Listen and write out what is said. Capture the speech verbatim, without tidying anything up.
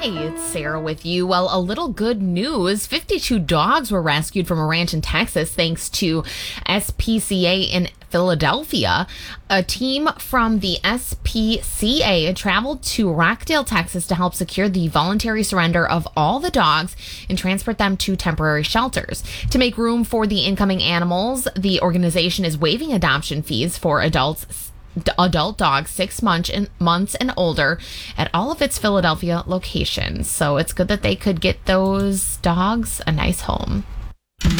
It's Sarah with you. Well, a little good news. fifty-two dogs were rescued from a ranch in Texas thanks to S P C A in Philadelphia. A team from the S P C A traveled to Rockdale, Texas to help secure the voluntary surrender of all the dogs and transport them to temporary shelters. To make room for the incoming animals, the organization is waiving adoption fees for adults adult dogs six months and months and older at all of its Philadelphia locations. So it's good that they could get those dogs a nice home.